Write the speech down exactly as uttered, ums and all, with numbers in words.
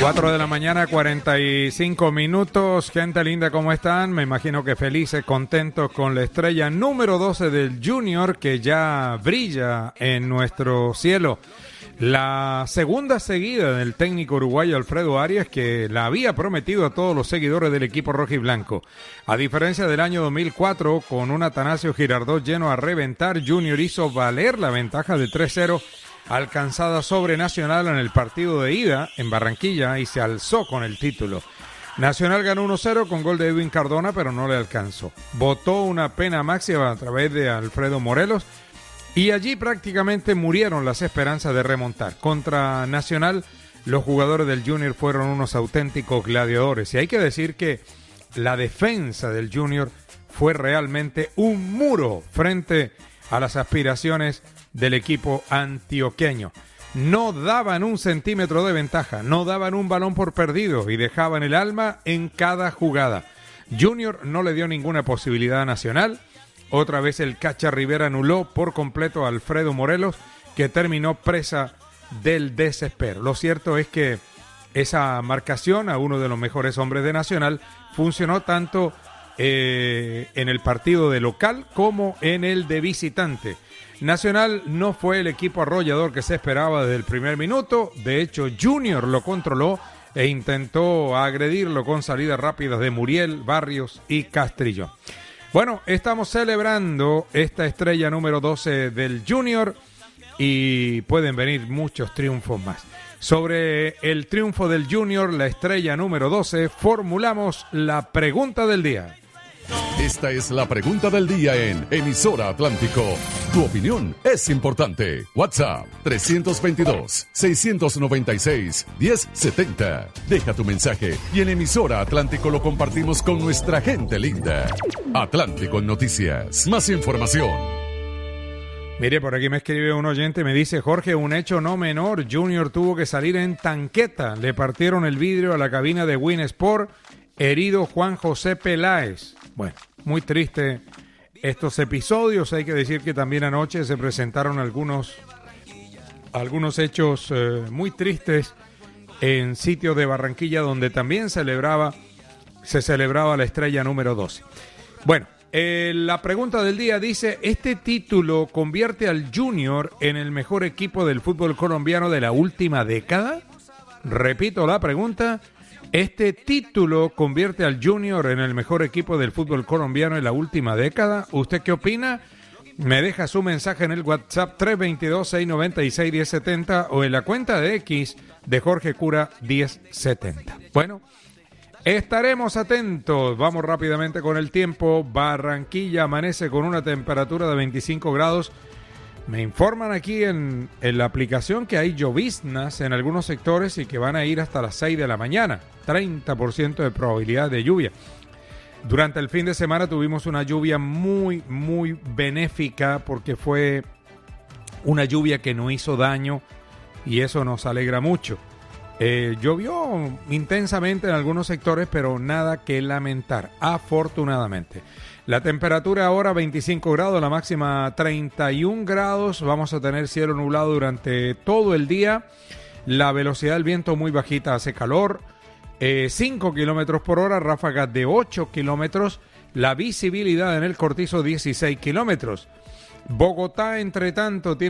cuatro de la mañana, cuarenta y cinco minutos. Gente linda, ¿cómo están? Me imagino que felices, contentos con la estrella número doce del Junior, que ya brilla en nuestro cielo. La segunda seguida del técnico uruguayo Alfredo Arias, que la había prometido a todos los seguidores del equipo rojiblanco. A diferencia del año dos mil cuatro, con un Atanasio Girardot lleno a reventar, Junior hizo valer la ventaja de tres cero alcanzada sobre Nacional en el partido de ida en Barranquilla y se alzó con el título. Nacional ganó uno cero con gol de Edwin Cardona, pero no le alcanzó. Votó una pena máxima a través de Alfredo Morelos y allí prácticamente murieron las esperanzas de remontar. Contra Nacional, los jugadores del Junior fueron unos auténticos gladiadores. Y hay que decir que la defensa del Junior fue realmente un muro frente a las aspiraciones del equipo antioqueño. No daban un centímetro de ventaja, no daban un balón por perdido y dejaban el alma en cada jugada. Junior no le dio ninguna posibilidad a Nacional. Otra vez el Cacha Rivera anuló por completo a Alfredo Morelos, que terminó presa del desespero. Lo cierto es que esa marcación a uno de los mejores hombres de Nacional funcionó tanto eh, en el partido de local como en el de visitante. Nacional no fue el equipo arrollador que se esperaba desde el primer minuto. De hecho, Junior lo controló e intentó agredirlo con salidas rápidas de Muriel, Barrios y Castrillo. Bueno, estamos celebrando esta estrella número doce del Junior y pueden venir muchos triunfos más. Sobre el triunfo del Junior, la estrella número doce, formulamos la pregunta del día. Esta es la pregunta del día en Emisora Atlántico. Tu opinión es importante. WhatsApp tres dos dos, seis nueve seis, uno cero siete cero. Deja tu mensaje y en Emisora Atlántico lo compartimos con nuestra gente linda. Atlántico en Noticias. Más información. Mire, por aquí me escribe un oyente, me dice: Jorge, un hecho no menor. Junior tuvo que salir en tanqueta. Le partieron el vidrio a la cabina de Win Sport. Herido Juan José Peláez. Bueno, muy triste estos episodios. Hay que decir que también anoche se presentaron algunos, algunos hechos eh, muy tristes en sitios de Barranquilla donde también celebraba, se celebraba la estrella número doce. Bueno, eh, la pregunta del día dice: ¿este título convierte al Junior en el mejor equipo del fútbol colombiano de la última década? Repito la pregunta. ¿Este título convierte al Junior en el mejor equipo del fútbol colombiano en la última década? ¿Usted qué opina? Me deja su mensaje en el WhatsApp tres dos dos, seis nueve seis, uno cero siete cero o en la cuenta de X de Jorge Cura diez setenta. Bueno, estaremos atentos. Vamos rápidamente con el tiempo. Barranquilla amanece con una temperatura de veinticinco grados. Me informan aquí en, en la aplicación que hay lloviznas en algunos sectores y que van a ir hasta las seis de la mañana. treinta por ciento de probabilidad de lluvia. Durante el fin de semana tuvimos una lluvia muy, muy benéfica porque fue una lluvia que no hizo daño y eso nos alegra mucho. Eh, llovió intensamente en algunos sectores, pero nada que lamentar, afortunadamente. La temperatura ahora veinticinco grados, la máxima treinta y un grados. Vamos a tener cielo nublado durante todo el día. La velocidad del viento muy bajita, hace calor. Eh, cinco kilómetros por hora, ráfagas de ocho kilómetros. La visibilidad en el Cortizo dieciséis kilómetros. Bogotá, entre tanto, tiene